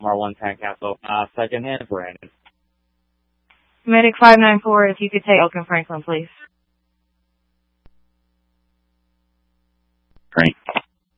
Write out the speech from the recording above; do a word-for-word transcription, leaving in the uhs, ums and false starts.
Altamar one ten Castle, uh, second hand, Brandon. Medic five nine four, if you could take Elkin Franklin, please.